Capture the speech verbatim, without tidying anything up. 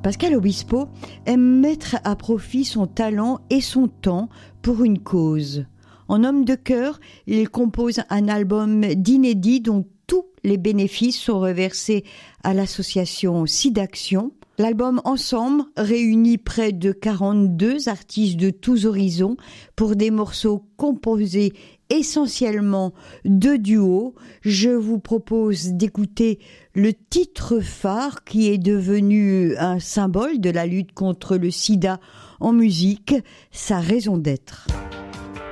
Pascal Obispo aime mettre à profit son talent et son temps pour une cause. En homme de cœur, il compose un album d'inédits dont tous les bénéfices sont reversés à l'association SIDAction. L'album Ensemble réunit près de quarante-deux artistes de tous horizons pour des morceaux composés essentiellement de duos. Je vous propose d'écouter le titre phare qui est devenu un symbole de la lutte contre le sida en musique, Sa raison d'être.